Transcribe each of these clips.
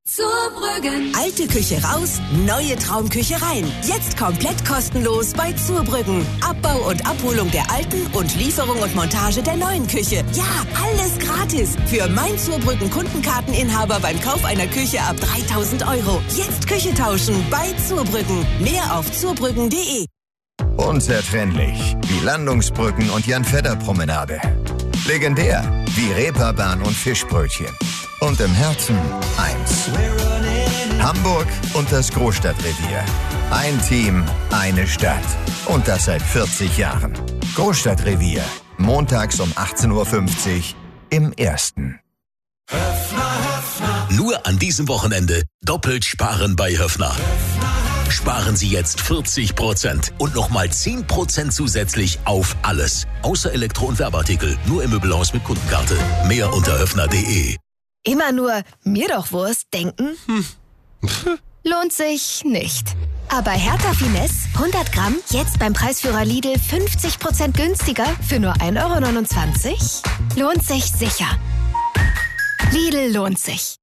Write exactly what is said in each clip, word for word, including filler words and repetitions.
Zurbrüggen. Alte Küche raus, neue Traumküche rein. Jetzt komplett kostenlos bei Zurbrüggen. Abbau und Abholung der alten und Lieferung und Montage der neuen Küche. Ja, alles gratis. Für mein Zurbrüggen Kundenkarteninhaber beim Kauf einer Küche ab dreitausend Euro. Jetzt Küche tauschen bei Zurbrüggen. Mehr auf zurbrüggen punkt de. Unzertrennlich wie Landungsbrücken und Jan-Fedder-Promenade. Legendär wie Reeperbahn und Fischbrötchen. Und im Herzen eins. Hamburg und das Großstadtrevier. Ein Team, eine Stadt. Und das seit vierzig Jahren. Großstadtrevier. Montags um achtzehn Uhr fünfzig im Ersten. Nur an diesem Wochenende doppelt sparen bei Höffner. Sparen Sie jetzt vierzig Prozent und nochmal zehn Prozent zusätzlich auf alles. Außer Elektro- und Werbeartikel. Nur im Möbelhaus mit Kundenkarte. Mehr unter höffner punkt de. Immer nur mir doch Wurst denken? Hm. Lohnt sich nicht. Aber Hertha Finesse hundert Gramm jetzt beim Preisführer Lidl fünfzig Prozent günstiger für nur ein Euro neunundzwanzig? Lohnt sich sicher. Lidl lohnt sich.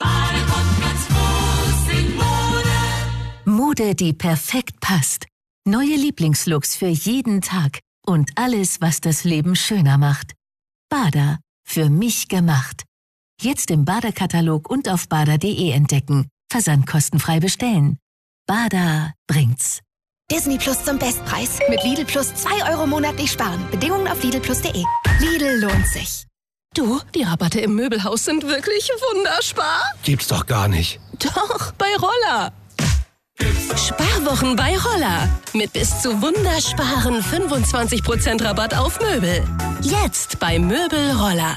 Mode, die perfekt passt. Neue Lieblingslooks für jeden Tag. Und alles, was das Leben schöner macht. Bader. Für mich gemacht. Jetzt im Bader-Katalog und auf bader punkt de entdecken. Versandkostenfrei bestellen. Bader bringt's. Disney Plus zum Bestpreis. Mit Lidl Plus zwei Euro monatlich sparen. Bedingungen auf lidl plus punkt de. Lidl lohnt sich. Du, die Rabatte im Möbelhaus sind wirklich wunderspar. Gibt's doch gar nicht. Doch, bei Roller. Sparwochen bei Roller. Mit bis zu wundersparen fünfundzwanzig Prozent Rabatt auf Möbel. Jetzt bei Möbel Roller.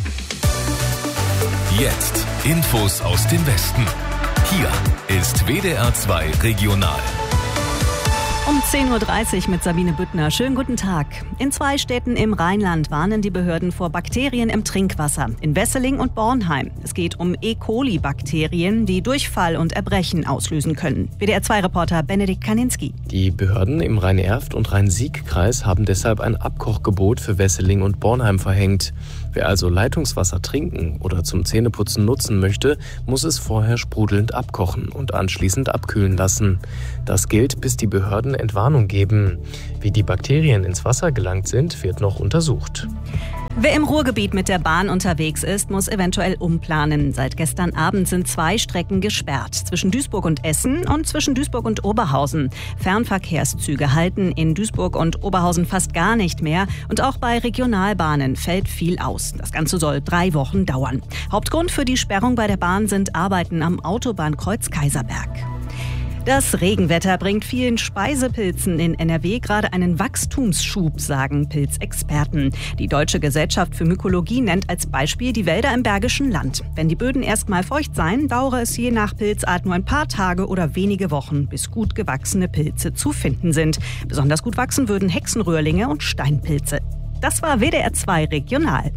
Jetzt Infos aus dem Westen. Hier ist W D R zwei Regional. Um zehn Uhr dreißig mit Sabine Büttner. Schönen guten Tag. In zwei Städten im Rheinland warnen die Behörden vor Bakterien im Trinkwasser. In Wesseling und Bornheim. Es geht um E. coli-Bakterien, die Durchfall und Erbrechen auslösen können. W D R zwei Reporter Benedikt Kaninski. Die Behörden im Rhein-Erft- und Rhein-Sieg-Kreis haben deshalb ein Abkochgebot für Wesseling und Bornheim verhängt. Wer also Leitungswasser trinken oder zum Zähneputzen nutzen möchte, muss es vorher sprudelnd abkochen und anschließend abkühlen lassen. Das gilt, bis die Behörden Entwarnung geben. Wie die Bakterien ins Wasser gelangt sind, wird noch untersucht. Wer im Ruhrgebiet mit der Bahn unterwegs ist, muss eventuell umplanen. Seit gestern Abend sind zwei Strecken gesperrt. Zwischen Duisburg und Essen und zwischen Duisburg und Oberhausen. Fernverkehrszüge halten in Duisburg und Oberhausen fast gar nicht mehr. Und auch bei Regionalbahnen fällt viel aus. Das Ganze soll drei Wochen dauern. Hauptgrund für die Sperrung bei der Bahn sind Arbeiten am Autobahnkreuz Kaiserberg. Das Regenwetter bringt vielen Speisepilzen in N R W gerade einen Wachstumsschub, sagen Pilzexperten. Die Deutsche Gesellschaft für Mykologie nennt als Beispiel die Wälder im Bergischen Land. Wenn die Böden erstmal feucht seien, dauere es je nach Pilzart nur ein paar Tage oder wenige Wochen, bis gut gewachsene Pilze zu finden sind. Besonders gut wachsen würden Hexenröhrlinge und Steinpilze. Das war W D R zwei Regional.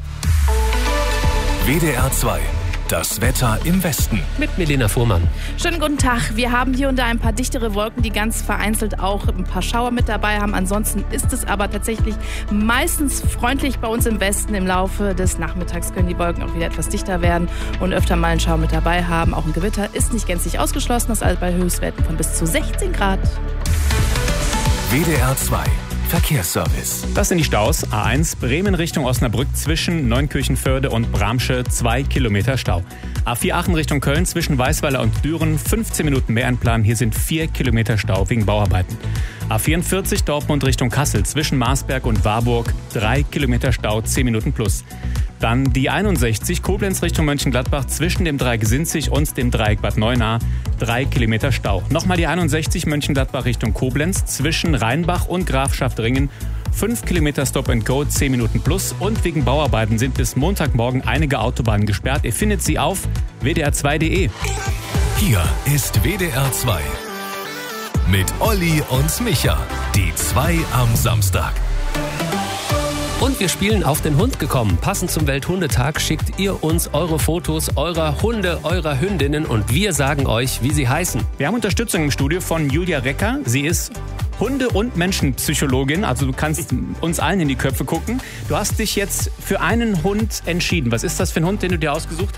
W D R zwei. Das Wetter im Westen. Mit Melina Fuhrmann. Schönen guten Tag. Wir haben hier und da ein paar dichtere Wolken, die ganz vereinzelt auch ein paar Schauer mit dabei haben. Ansonsten ist es aber tatsächlich meistens freundlich bei uns im Westen. Im Laufe des Nachmittags können die Wolken auch wieder etwas dichter werden und öfter mal einen Schauer mit dabei haben. Auch ein Gewitter ist nicht gänzlich ausgeschlossen. Das alles bei Höchstwerten von bis zu sechzehn Grad. W D R zwei. Verkehrsservice. Das sind die Staus. A eins Bremen Richtung Osnabrück zwischen Neunkirchenförde und Bramsche zwei Kilometer Stau. A vier Aachen Richtung Köln zwischen Weißweiler und Düren fünfzehn Minuten mehr einplanen. Hier sind vier Kilometer Stau wegen Bauarbeiten. A vierundvierzig Dortmund Richtung Kassel zwischen Marsberg und Warburg drei Kilometer Stau, zehn Minuten plus. Dann die einundsechzig Koblenz Richtung Mönchengladbach zwischen dem Dreieck Sinzig und dem Dreieck Bad Neuenahr drei Kilometer Stau. Nochmal die einundsechzig Mönchengladbach Richtung Koblenz zwischen Rheinbach und Grafschaft-Ringen fünf Kilometer Stop and Go, zehn Minuten plus. Und wegen Bauarbeiten sind bis Montagmorgen einige Autobahnen gesperrt. Ihr findet sie auf w d r zwei punkt de. Hier ist W D R zwei. Mit Olli und Micha. Die zwei am Samstag. Und wir spielen auf den Hund gekommen. Passend zum Welthundetag schickt ihr uns eure Fotos eurer Hunde, eurer Hündinnen und wir sagen euch, wie sie heißen. Wir haben Unterstützung im Studio von Julia Recker. Sie ist Hunde- und Menschenpsychologin, also du kannst uns allen in die Köpfe gucken. Du hast dich jetzt für einen Hund entschieden. Was ist das für ein Hund, den du dir ausgesucht hast?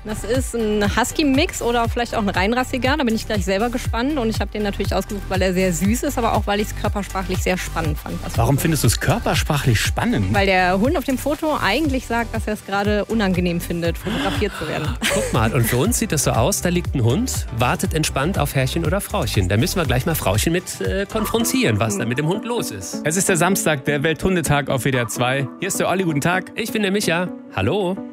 Das ist ein Husky-Mix oder vielleicht auch ein reinrassiger. Da bin ich gleich selber gespannt. Und ich habe den natürlich ausgesucht, weil er sehr süß ist, aber auch, weil ich es körpersprachlich sehr spannend fand. Warum findest du es körpersprachlich spannend? Weil der Hund auf dem Foto eigentlich sagt, dass er es gerade unangenehm findet, fotografiert zu werden. Guck mal, und für uns sieht das so aus, da liegt ein Hund, wartet entspannt auf Herrchen oder Frauchen. Da müssen wir gleich mal Frauchen mit äh, konfrontieren, was da mit dem Hund los ist. Es ist der Samstag, der Welthundetag auf W D R zwei. Hier ist der Olli, guten Tag. Ich bin der Micha. Hallo.